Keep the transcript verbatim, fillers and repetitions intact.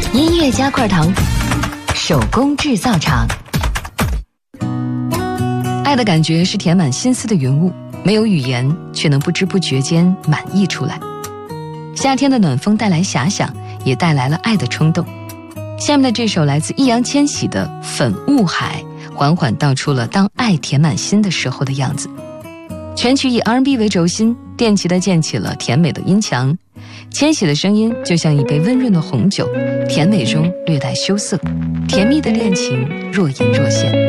音乐加块糖，手工制造厂。爱的感觉是填满心思的云雾，没有语言，却能不知不觉间满溢出来。夏天的暖风带来遐想，也带来了爱的冲动。下面的这首来自易烊千玺的《粉雾海》，缓缓道出了当爱填满心的时候的样子。全曲以 R and B 为轴心，踮起的建起了甜美的音墙。千玺的声音就像一杯温润的红酒，甜美中略带羞涩，甜蜜的恋情若隐若现。